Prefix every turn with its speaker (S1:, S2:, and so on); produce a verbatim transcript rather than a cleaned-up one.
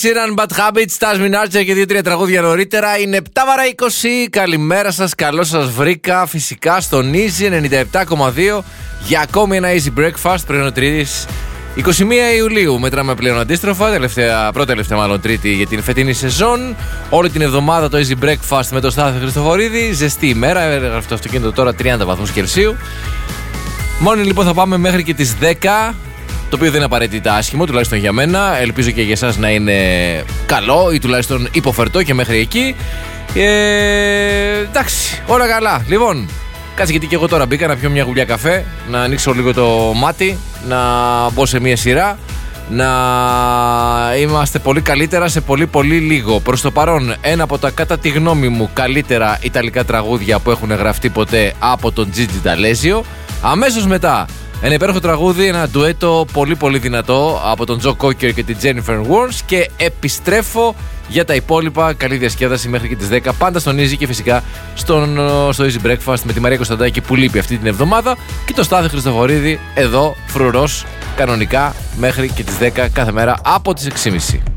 S1: Σίραν Bad Habits, Taz Minarcher και δύο τρία τραγούδια νωρίτερα. Είναι επτά παρά είκοσι. Καλημέρα σας, καλώς σας βρήκα. Φυσικά στον Easy ενενήντα επτά κόμμα δύο για ακόμη ένα Easy Breakfast πριν ο Τρίτης. εικοστή πρώτη Ιουλίου μετράμε πλέον αντίστροφα. Τελευταία, πρώτη τελευταία μάλλον Τρίτη για την φετινή σεζόν. Όλη την εβδομάδα το Easy Breakfast με τον Στάθη Χριστοφορίδη. Ζεστή ημέρα, έγραφε το αυτοκίνητο τώρα τριάντα βαθμούς Κελσίου. Μόνοι λοιπόν θα πάμε μέχρι και τις δέκα. Το οποίο δεν είναι απαραίτητα άσχημο, τουλάχιστον για μένα. Ελπίζω και για εσάς να είναι καλό ή τουλάχιστον υποφερτό και μέχρι εκεί. Ε, εντάξει, όλα καλά. Λοιπόν, κάτσε γιατί και εγώ τώρα μπήκα να πιω μια γουλιά καφέ, να ανοίξω λίγο το μάτι, να μπω σε μια σειρά, να είμαστε πολύ καλύτερα σε πολύ πολύ λίγο. Προς το παρόν, ένα από τα κατά τη γνώμη μου καλύτερα ιταλικά τραγούδια που έχουν γραφτεί ποτέ από τον Gigi D'Alessio. Αμέσως μετά, ένα υπέροχο τραγούδι, ένα ντουέτο πολύ πολύ δυνατό από τον Joe Cocker και την Jennifer Warnes. Και επιστρέφω για τα υπόλοιπα. Καλή διασκέδαση μέχρι και τις δέκα. Πάντα στον Easy και φυσικά στον, στο Easy Breakfast με τη Μαρία Κωνσταντάκη που λείπει αυτή την εβδομάδα. Και το Στάθη Χριστοφορίδη εδώ φρουρός κανονικά μέχρι και τις δέκα κάθε μέρα από τις έξι και μισή.